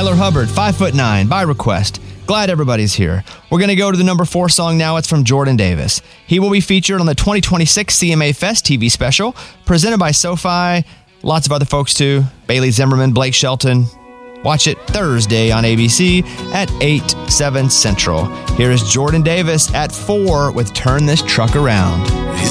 Tyler Hubbard, 5'9", by request. Glad everybody's here. We're going to go to the number 4 song now. It's from Jordan Davis. He will be featured on the 2026 CMA Fest TV special, presented by SoFi. Lots of other folks too. Bailey Zimmerman, Blake Shelton. Watch it Thursday on ABC at 8, 7 Central. Here is Jordan Davis at 4 with Turn This Truck Around. He's